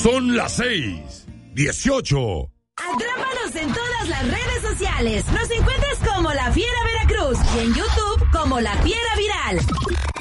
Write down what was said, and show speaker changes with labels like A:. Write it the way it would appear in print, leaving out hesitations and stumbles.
A: Son las 6:18.
B: Atrápanos en todas las redes sociales. Nos encuentras como La Fiera Veracruz y en YouTube como La Fiera Viral.